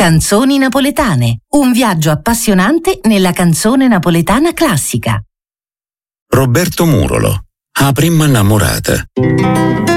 Canzoni napoletane, un viaggio appassionante nella canzone napoletana classica. Roberto Murolo, A prima innamorata.